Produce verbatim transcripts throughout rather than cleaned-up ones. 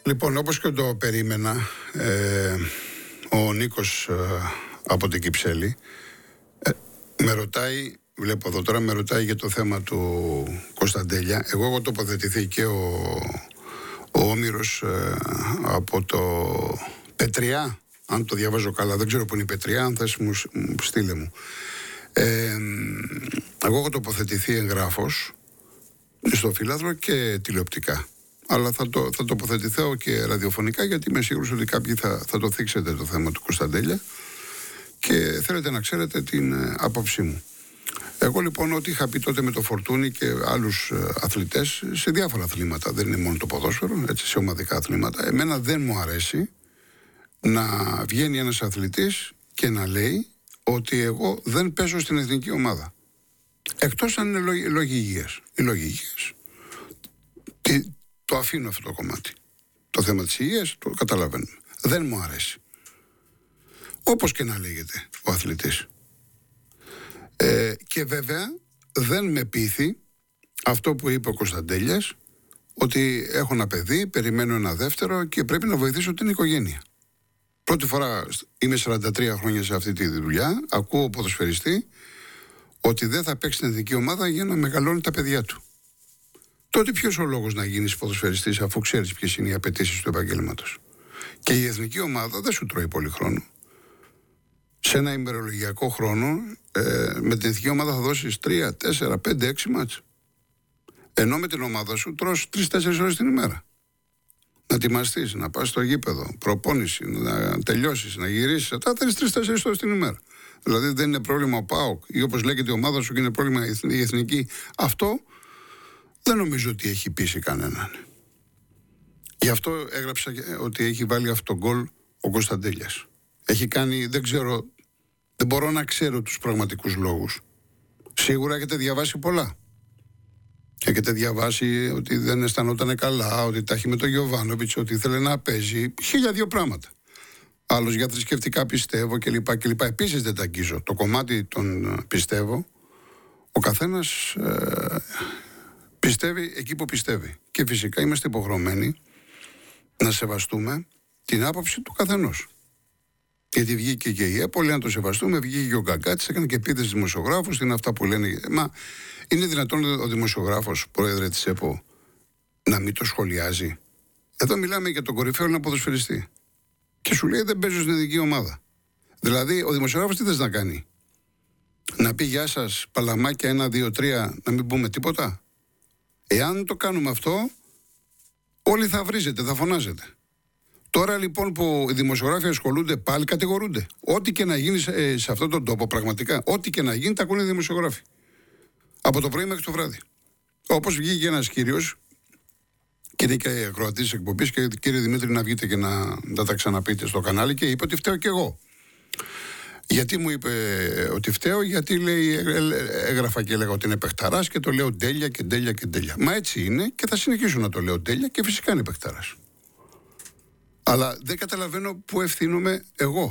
Λοιπόν, όπως και το περίμενα, ε, ο Νίκος ε, από την Κυψέλη ε, με ρωτάει, βλέπω εδώ τώρα, με ρωτάει για το θέμα του Κωνσταντέλια. Εγώ έχω τοποθετηθεί και ο, ο Όμηρος ε, από το Πετριά, αν το διαβάζω καλά, δεν ξέρω που είναι η Πετριά, αν θες μου, μου στείλε μου. Ε, εγώ έχω τοποθετηθεί εγγράφος στο Φύλαδρο και τηλεοπτικά. Αλλά θα, το, θα τοποθετηθώ και ραδιοφωνικά, γιατί είμαι σίγουρος ότι κάποιοι θα, θα το θίξετε το θέμα του Κωνσταντέλια και θέλετε να ξέρετε την ε, άποψή μου. Εγώ λοιπόν ό,τι είχα πει τότε με το Φορτούνι και άλλους ε, αθλητές σε διάφορα αθλήματα, δεν είναι μόνο το ποδόσφαιρο, έτσι, σε ομαδικά αθλήματα, εμένα δεν μου αρέσει να βγαίνει ένας αθλητής και να λέει ότι εγώ δεν παίζω στην εθνική ομάδα. Εκτός αν είναι λόγοι, λόγοι υγείας. Οι λόγοι υγείας. Τι, το αφήνω αυτό το κομμάτι. Το θέμα της υγείας το καταλαβαίνουμε. Δεν μου αρέσει. Όπως και να λέγεται ο αθλητής. Ε, και βέβαια δεν με πείθει αυτό που είπε ο Κωνσταντέλιας, ότι έχω ένα παιδί, περιμένω ένα δεύτερο και πρέπει να βοηθήσω την οικογένεια. Πρώτη φορά είμαι σαράντα τρία χρόνια σε αυτή τη δουλειά, ακούω ποδοσφαιριστή ότι δεν θα παίξει την εθνική ομάδα για να μεγαλώνει τα παιδιά του. Τότε ποιος ο λόγος να γίνεις ποδοσφαιριστής, αφού ξέρεις ποιες είναι οι απαιτήσεις του επαγγέλματος. Και η εθνική ομάδα δεν σου τρώει πολύ χρόνο. Σε ένα ημερολογιακό χρόνο ε, με την εθνική ομάδα θα δώσεις τρία, τέσσερα, πέντε, έξι μάτς. Ενώ με την ομάδα σου τρως τρεις τέσσερις ώρες την ημέρα. Να ετοιμαστείς, να πας στο γήπεδο, προπόνηση, να τελειώσεις, να γυρίσεις. Θα θέλεις τρεις τέσσερις ώρες την ημέρα. Δηλαδή δεν είναι πρόβλημα ο ΠΑΟΚ ή όπως λέγεται η ομάδα σου και είναι πρόβλημα η εθνική. Αυτό δεν νομίζω ότι έχει πείσει κανέναν. Γι' αυτό έγραψα ότι έχει βάλει αυτό το γκολ ο Κωνσταντέλιας. Έχει κάνει, δεν ξέρω, δεν μπορώ να ξέρω τους πραγματικούς λόγους. Σίγουρα έχετε διαβάσει πολλά. Έχετε διαβάσει ότι δεν αισθανόταν καλά, ότι τα έχει με τον Γιοβάνοβιτς, ότι ήθελε να παίζει. Χίλια δύο πράγματα. Άλλος για θρησκευτικά πιστεύω κλπ. κλπ. Επίσης δεν τα αγγίζω. Το κομμάτι των πιστεύω, ο καθένας ε, πιστεύει εκεί που πιστεύει. Και φυσικά είμαστε υποχρεωμένοι να σεβαστούμε την άποψη του καθενός. Γιατί βγήκε και η ΕΠΟ, λέει να το σεβαστούμε, βγήκε και ο Γκαγκάτης, έκανε και επίθεση δημοσιογράφους, είναι αυτά που λένε. Μα είναι δυνατόν ο δημοσιογράφος, πρόεδρε της ΕΠΟ, να μην το σχολιάζει? Εδώ μιλάμε για τον κορυφαίο ένα ποδοσφαιριστή. Και σου λέει δεν παίζω στην εθνική ομάδα. Δηλαδή, ο δημοσιογράφος τι θες να κάνει? Να πει γεια σας, παλαμάκια, ένα, δύο, τρία, να μην πούμε τίποτα? Εάν το κάνουμε αυτό, όλοι θα βρίζετε, θα φωνάζετε. Τώρα λοιπόν που οι δημοσιογράφοι ασχολούνται, πάλι κατηγορούνται. Ό,τι και να γίνει σε, σε αυτόν τον τόπο, πραγματικά, ό,τι και να γίνει, τα ακούνε οι δημοσιογράφοι. Από το πρωί μέχρι το βράδυ. Όπως βγήκε ένας κύριος, και είναι και ακροατής της εκπομπής, και κύριε Δημήτρη, να βγείτε και να, να τα ξαναπείτε στο κανάλι, και είπε ότι φταίω κι εγώ. Γιατί μου είπε ότι φταίω? Γιατί λέει, έγραφα και έλεγα ότι είναι παιχταράς και το λέω τέλεια και τέλεια και τέλεια. Μα έτσι είναι και θα συνεχίσω να το λέω τέλεια και φυσικά είναι παιχταράς. Αλλά δεν καταλαβαίνω πού ευθύνομαι εγώ.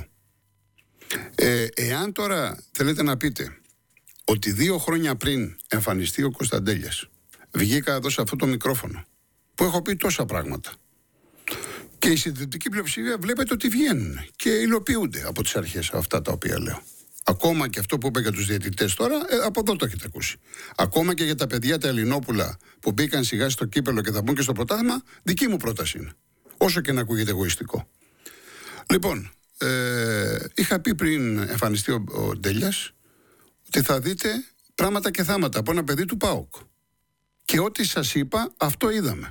Ε, εάν τώρα θέλετε να πείτε ότι δύο χρόνια πριν εμφανιστεί ο Κωνσταντέλιας, βγήκα εδώ σε αυτό το μικρόφωνο που έχω πει τόσα πράγματα, και η συντριπτική πλειοψηφία βλέπετε ότι βγαίνουν και υλοποιούνται από τις αρχές αυτά τα οποία λέω. Ακόμα και αυτό που είπα για τους διαιτητές τώρα, ε, από εδώ το έχετε ακούσει. Ακόμα και για τα παιδιά τα Ελληνόπουλα που μπήκαν σιγά στο κύπελο και θα μπουν και στο πρωτάθλημα, δική μου πρόταση είναι. Όσο και να ακούγεται εγωιστικό. Λοιπόν, ε, είχα πει πριν εμφανιστεί ο, ο Ντέλιας ότι θα δείτε πράγματα και θάματα από ένα παιδί του ΠΑΟΚ. Και ό,τι σας είπα, αυτό είδαμε.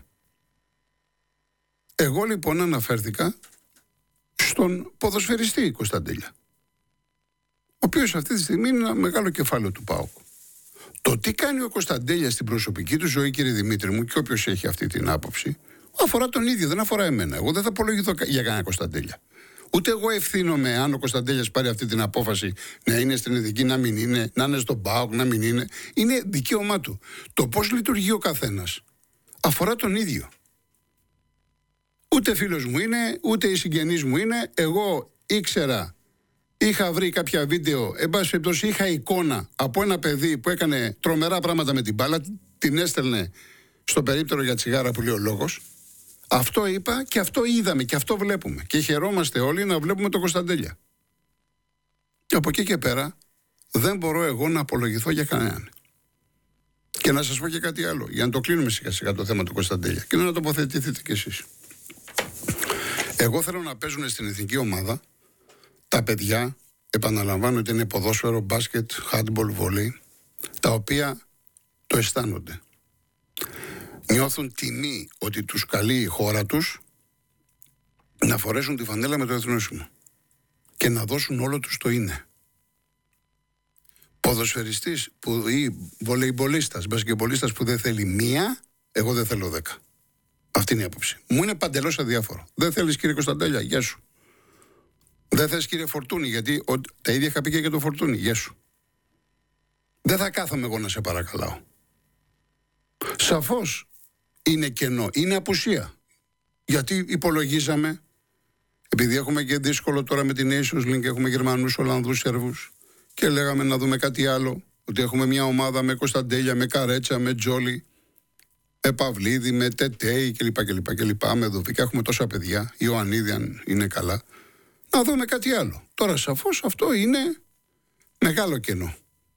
Εγώ λοιπόν αναφέρθηκα στον ποδοσφαιριστή Κωνσταντέλια, ο οποίος αυτή τη στιγμή είναι ένα μεγάλο κεφάλαιο του ΠΑΟΚ. Το τι κάνει ο Κωνσταντέλιας στην προσωπική του ζωή, κύριε Δημήτρη μου, και όποιος έχει αυτή την άποψη, αφορά τον ίδιο, δεν αφορά εμένα. Εγώ δεν θα απολογηθώ για κανένα Κωνσταντέλια. Ούτε εγώ ευθύνομαι αν ο Κωνσταντέλιας πάρει αυτή την απόφαση να είναι στην εθνική, να μην είναι, να είναι στον ΠΑΟΚ, να μην είναι. Είναι δικαίωμά του. Το πώς λειτουργεί ο καθένας αφορά τον ίδιο. Ούτε φίλος μου είναι, ούτε οι συγγενείς μου είναι. Εγώ ήξερα, είχα βρει κάποια βίντεο, εν πάση περιπτώσει είχα εικόνα από ένα παιδί που έκανε τρομερά πράγματα με την μπάλα, την έστελνε στο περίπτερο για τσιγάρα που λέει ο λόγος. Αυτό είπα και αυτό είδαμε και αυτό βλέπουμε. Και χαιρόμαστε όλοι να βλέπουμε τον Κωνσταντέλια. Από εκεί και πέρα δεν μπορώ εγώ να απολογηθώ για κανέναν. Και να σας πω και κάτι άλλο, για να το κλείνουμε σιγά σιγά το θέμα του Κωνσταντέλια και να τοποθετηθείτε κι εσείς. Εγώ θέλω να παίζουν στην εθνική ομάδα τα παιδιά, επαναλαμβάνω ότι είναι ποδόσφαιρο, μπάσκετ, handball, βολή, τα οποία το αισθάνονται. Νιώθουν τιμή ότι τους καλεί η χώρα τους να φορέσουν τη φανέλα με το εθνόσημο και να δώσουν όλο τους το είναι. Ποδοσφαιριστής που, ή βολεϊμπολίστας, μπασκετμπολίστας που δεν θέλει μία, εγώ δεν θέλω δέκα. Αυτή είναι η άποψη. Μου είναι παντελώς αδιάφορο. Δεν θέλεις, κύριε Κωνσταντέλια, γεια σου. Δεν θες, κύριε Φορτούνη, γιατί ο, τα ίδια είχα πει και για το Φορτούνη, γεια σου. Δεν θα κάθομαι εγώ να σε παρακαλάω. Σαφώς είναι κενό, είναι απουσία. Γιατί υπολογίζαμε, επειδή έχουμε και δύσκολο τώρα με την Nations League, έχουμε Γερμανούς, Ολλανδούς, Σέρβους, και λέγαμε να δούμε κάτι άλλο, ότι έχουμε μια ομάδα με Κωνσταντέλια, με Καρέτσα, με Τζόλι, με Παυλίδη, με Τετέι κλπ. κλπ, κλπ με Δοβίκα, έχουμε τόσα παιδιά, Ιωαννίδη αν είναι καλά. Να δούμε κάτι άλλο. Τώρα σαφώς αυτό είναι μεγάλο κενό.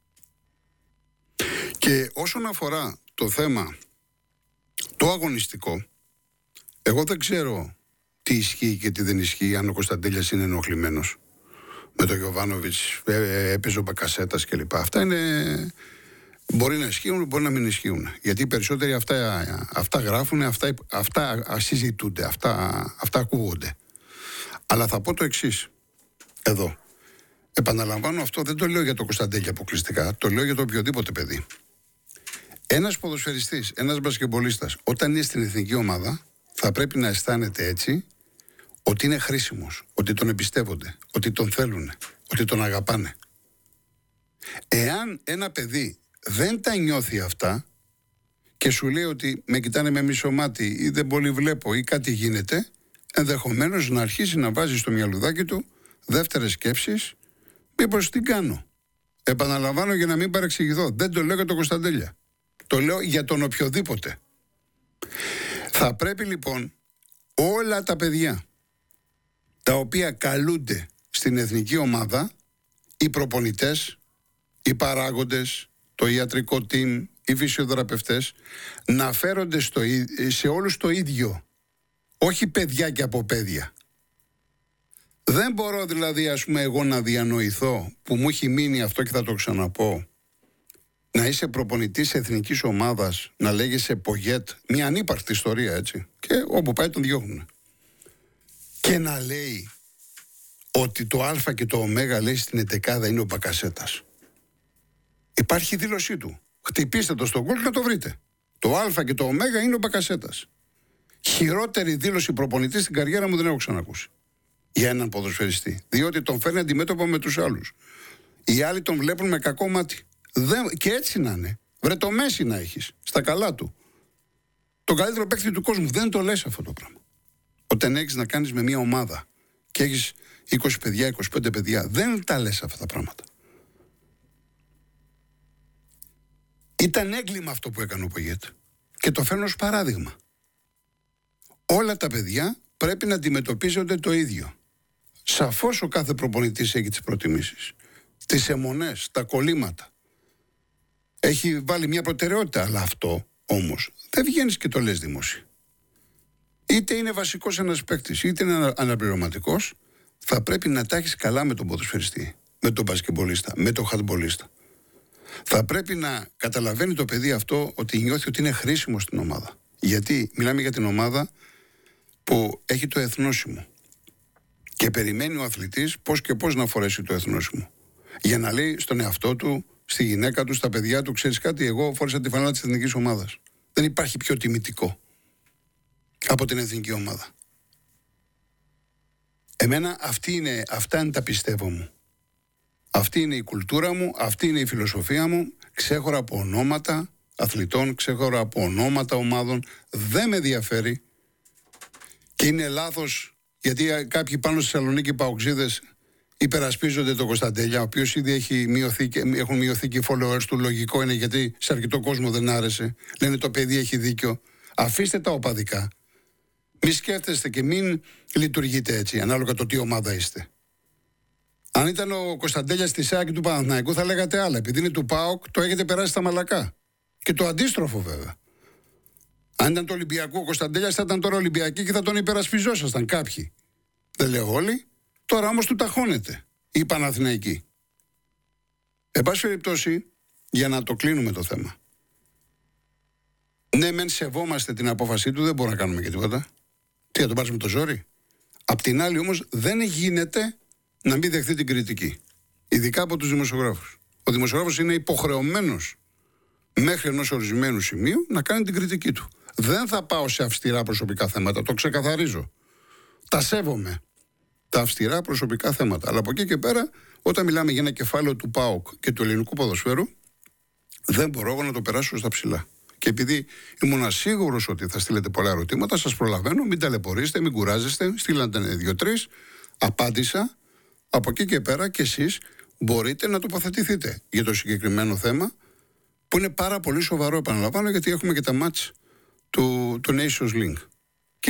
Και όσον αφορά το θέμα το αγωνιστικό, εγώ δεν ξέρω τι ισχύει και τι δεν ισχύει, αν ο Κωνσταντέλιας είναι ενοχλημένος με τον Γιοβάνοβιτς, έπαιζε ο Μπακασέτας κλπ. Αυτά είναι, μπορεί να ισχύουν, μπορεί να μην ισχύουν. Γιατί οι περισσότεροι αυτά, αυτά γράφουν, αυτά, αυτά συζητούνται, αυτά, αυτά ακούγονται. Αλλά θα πω το εξής, εδώ. Επαναλαμβάνω αυτό, δεν το λέω για το Κωνσταντέλια αποκλειστικά, το λέω για το οποιοδήποτε παιδί. Ένας ποδοσφαιριστής, ένας μπασκετμπολίστας, όταν είναι στην εθνική ομάδα, θα πρέπει να αισθάνεται έτσι, ότι είναι χρήσιμος, ότι τον εμπιστεύονται, ότι τον θέλουν, ότι τον αγαπάνε. Εάν ένα παιδί δεν τα νιώθει αυτά και σου λέει ότι με κοιτάνε με μισό μάτι ή δεν πολύ βλέπω ή κάτι γίνεται, ενδεχομένως να αρχίσει να βάζει στο μυαλουδάκι του δεύτερες σκέψεις, μήπως τι κάνω. Επαναλαμβάνω για να μην παρεξηγηθώ, δεν το λέω για τον Κωνσταντέλια. Το λέω για τον οποιοδήποτε. Θα πρέπει λοιπόν όλα τα παιδιά τα οποία καλούνται στην εθνική ομάδα, οι προπονητές, οι παράγοντες, το ιατρικό team, οι φυσιοθεραπευτές, να φέρονται στο, σε όλους το ίδιο. Όχι παιδιά και από παιδιά. Δεν μπορώ δηλαδή, ας πούμε, εγώ να διανοηθώ, που μου έχει μείνει αυτό και θα το ξαναπώ, να είσαι προπονητής εθνικής ομάδας, να λέγεσαι Πογέτ, μια ανύπαρκτη ιστορία, έτσι, και όπου πάει τον διώχνουν. Και να λέει ότι το Α και το Ω λέει στην εντεκάδα είναι ο Μπακασέτας. Υπάρχει δήλωσή του. Χτυπήστε το στον γκολ να το βρείτε. Το Α και το Ω είναι ο Μπακασέτας. Χειρότερη δήλωση προπονητή στην καριέρα μου δεν έχω ξανακούσει. Για έναν ποδοσφαιριστή. Διότι τον φέρνει αντιμέτωπο με τους άλλους. Οι άλλοι τον βλέπουν με κακό μάτι. Δεν... Και έτσι να είναι. Βρε το Μέση να έχεις. Στα καλά του. Τον καλύτερο παίκτη του κόσμου. Δεν το λες αυτό το πράγμα. Όταν έχεις να κάνεις με μια ομάδα και έχεις είκοσι παιδιά, είκοσι πέντε παιδιά, δεν τα λες αυτά τα πράγματα. Ήταν έγκλημα αυτό που έκανε ο Πογέτ. Και το φέρνω ως παράδειγμα. Όλα τα παιδιά πρέπει να αντιμετωπίζονται το ίδιο. Σαφώς ο κάθε προπονητής έχει τις προτιμήσεις, τις αιμονές, τα κολλήματα. Έχει βάλει μια προτεραιότητα, αλλά αυτό όμως δεν βγαίνεις και το λες δημόσια. Είτε είναι βασικός ένας παίκτης, είτε είναι αναπληρωματικός, θα πρέπει να τα έχεις καλά με τον ποδοσφαιριστή, με τον μπασκετμπολίστα, με τον χαντμπολίστα. Θα πρέπει να καταλαβαίνει το παιδί αυτό ότι νιώθει ότι είναι χρήσιμο στην ομάδα. Γιατί μιλάμε για την ομάδα που έχει το εθνόσημο. Και περιμένει ο αθλητής πώς και πώς να φορέσει το εθνόσημο. Για να λέει στον εαυτό του, στη γυναίκα του, στα παιδιά του, ξέρεις κάτι, εγώ φόρεσα τη φανέλα της εθνικής ομάδας. Δεν υπάρχει πιο τιμητικό από την εθνική ομάδα. Εμένα αυτή είναι, αυτά είναι τα πιστεύω μου. Αυτή είναι η κουλτούρα μου, αυτή είναι η φιλοσοφία μου. Ξέχωρα από ονόματα αθλητών, ξέχωρα από ονόματα ομάδων. Δεν με ενδιαφέρει. Και είναι λάθος, γιατί κάποιοι πάνω στη Θεσσαλονίκη παοξίδες υπερασπίζονται τον Κωνσταντέλια, ο οποίος ήδη έχει μειωθεί, έχουν μειωθεί και οι followers του. Λογικό είναι, γιατί σε αρκετό κόσμο δεν άρεσε. Λένε το παιδί έχει δίκιο. Αφήστε τα οπαδικά. Μη σκέφτεστε και μην λειτουργείτε έτσι, ανάλογα το τι ομάδα είστε. Αν ήταν ο Κωνσταντέλιας της ΑΕΚ του Παναθηναϊκού, θα λέγατε άλλα. Επειδή είναι του ΠΑΟΚ, το έχετε περάσει στα μαλακά. Και το αντίστροφο, βέβαια. Αν ήταν το Ολυμπιακό, ο Κωνσταντέλιας θα ήταν τώρα Ολυμπιακή και θα τον υπερασπιζόσασταν κάποιοι. Δεν λέω όλοι. Τώρα όμως του ταχώνεται η Παναθηναϊκή. Εν πάση περιπτώσει, για να το κλείνουμε το θέμα. Ναι, μεν σεβόμαστε την απόφασή του, δεν μπορούμε να κάνουμε και τίποτα. Τι, θα τον πάρουμε το ζόρι. Απ' την άλλη όμως δεν γίνεται να μην δεχθεί την κριτική. Ειδικά από τους δημοσιογράφους. Ο δημοσιογράφος είναι υποχρεωμένος μέχρι ενός ορισμένου σημείου να κάνει την κριτική του. Δεν θα πάω σε αυστηρά προσωπικά θέματα, το ξεκαθαρίζω. Τα σέβομαι. Τα αυστηρά προσωπικά θέματα. Αλλά από εκεί και πέρα, όταν μιλάμε για ένα κεφάλαιο του ΠΑΟΚ και του ελληνικού ποδοσφαίρου, δεν μπορώ εγώ να το περάσω στα ψηλά. Και επειδή ήμουν σίγουρος ότι θα στείλετε πολλά ερωτήματα, σας προλαβαίνω, μην ταλαιπωρήσετε, μην κουράζεστε. Στείλατε δύο-τρεις, απάντησα. Από εκεί και πέρα και εσείς μπορείτε να τοποθετηθείτε για το συγκεκριμένο θέμα, που είναι πάρα πολύ σοβαρό, επαναλαμβάνω, γιατί έχουμε και τα μάτς του, του Nations League.